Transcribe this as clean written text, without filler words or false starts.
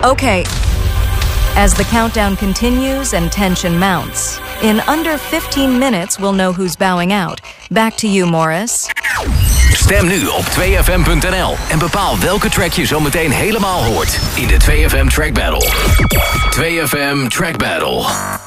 Okay. As the countdown continues and tension mounts, in under 15 minutes we'll know who's bowing out. Back to you, Morris. Stem nu op 2fm.nl en bepaal welke track je zo meteen helemaal hoort in de 2FM Track Battle. 2FM Track Battle.